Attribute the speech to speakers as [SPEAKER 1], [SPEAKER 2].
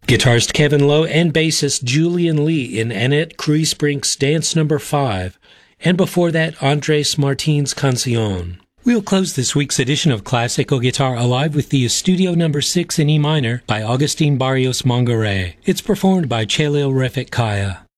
[SPEAKER 1] Guitarist Kevin Lowe and bassist Julian Lee in Annette Kriesbrink's Dance No. 5, and before that, Andres Martin's Canción. We'll close this week's edition of Classical Guitar Alive with the Estudio No. 6 in E minor by Agustin Barrios Mongaray. It's performed by Chelil Refik Kaya.